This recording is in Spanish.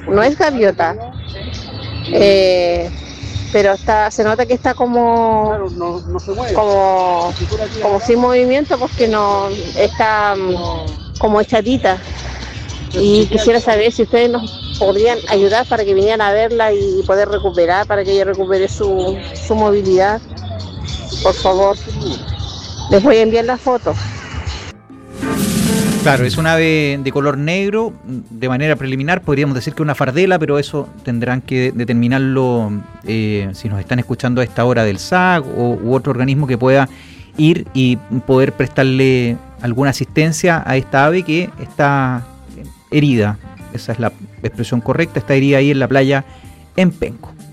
no es gaviota, pero se nota que está como, Claro, no se mueve. como sin movimiento porque no está como echadita. Y quisiera saber si ustedes nos podrían ayudar para que vinieran a verla y poder recuperar, para que ella recupere su movilidad. Por favor, les voy a enviar la foto. Claro, es un ave de color negro. De manera preliminar podríamos decir que una fardela, pero eso tendrán que determinarlo si nos están escuchando a esta hora del SAC u otro organismo que pueda ir y poder prestarle alguna asistencia a esta ave que está herida. Esa es la expresión correcta, está herida ahí en la playa en Penco.